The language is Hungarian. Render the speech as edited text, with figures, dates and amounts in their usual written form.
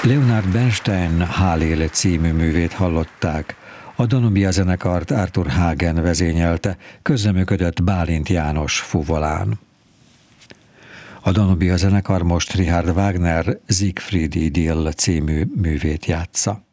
Leonard Bernstein Hálélé című művét hallották. A Danubia zenekart Arthur Hagen vezényelte, közreműködött Bálint János fuvolán. A Danubia zenekar most Richard Wagner Siegfried Idyll című művét játsza.